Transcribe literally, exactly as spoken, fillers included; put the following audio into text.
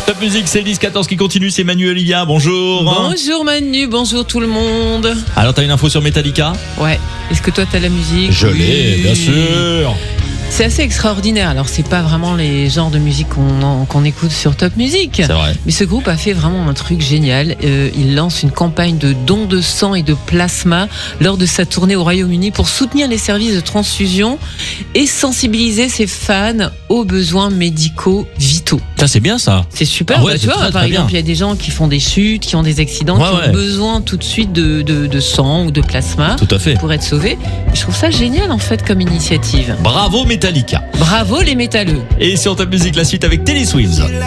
Top Musique, c'est le dix quatorze qui continue, c'est Manu Olivia, bonjour. Bonjour Manu, bonjour tout le monde. Alors t'as une info sur Metallica ? Ouais, est-ce que toi t'as la musique ? Je Oui. l'ai, bien sûr. C'est assez extraordinaire. Alors c'est pas vraiment les genres de musique qu'on, qu'on écoute sur Top Music. C'est vrai. Mais ce groupe a fait vraiment un truc génial. Euh, il lance une campagne de dons de sang et de plasma lors de sa tournée au Royaume-Uni pour soutenir les services de transfusion et sensibiliser ses fans aux besoins médicaux vitaux. Ça c'est bien ça. C'est super. Ah ouais, bah, c'est tu vois, très, par très exemple, il bien. y a des gens qui font des chutes, qui ont des accidents, Ouais, qui ouais. ont besoin tout de suite de, de, de sang ou de plasma Tout à fait. pour être sauvés. Je trouve ça génial en fait comme initiative. Bravo Metallica. Bravo les métalleux. Et sur Top Musique, la suite avec Taylor Swift.